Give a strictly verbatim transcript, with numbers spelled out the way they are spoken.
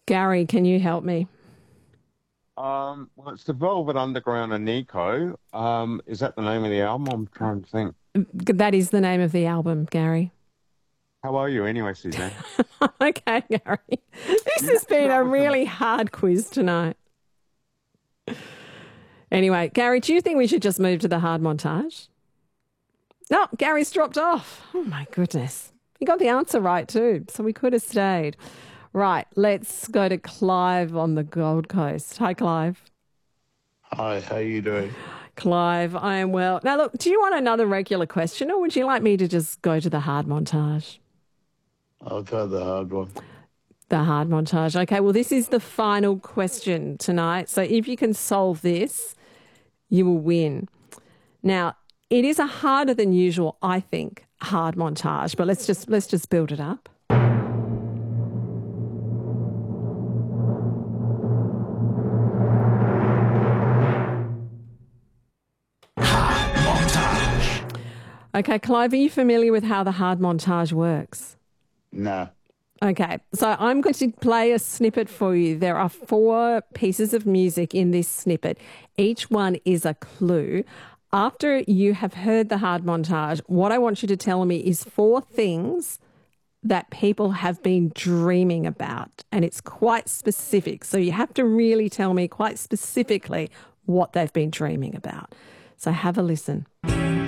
Gary, can you help me? Um, well, it's the Velvet Underground and Nico. Um, is that the name of the album? I'm trying to think. That is the name of the album, Gary. How are you anyway, Suzanne? Okay, Gary. This You has have to been go a with the. really hard quiz tonight. Anyway, Gary, do you think we should just move to the hard montage? No, Gary's dropped off. Oh, my goodness. He got the answer right, too, so we could have stayed. Right, let's go to Clive on the Gold Coast. Hi, Clive. Hi, how you doing? Clive, I am well. Now, look, do you want another regular question or would you like me to just go to the hard montage? I'll go the hard one. The hard montage. Okay, well, this is the final question tonight. So if you can solve this, you will win. Now, it is a harder than usual, I think, hard montage, but let's just let's just build it up. Okay, Clive, are you familiar with how the hard montage works? Nah. Okay, so I'm going to play a snippet for you. There are four pieces of music in this snippet. Each one is a clue. After you have heard the hard montage, what I want you to tell me is four things that people have been dreaming about. And it's quite specific. So you have to really tell me quite specifically what they've been dreaming about. So have a listen.